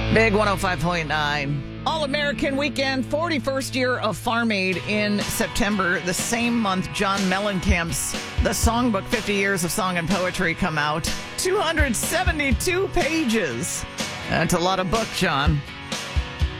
Big 105.9. All-American Weekend, 41st year of Farm Aid in September. The same month, John Mellencamp's The Songbook, 50 Years of Song and Poetry come out. 272 pages. That's a lot of book, John.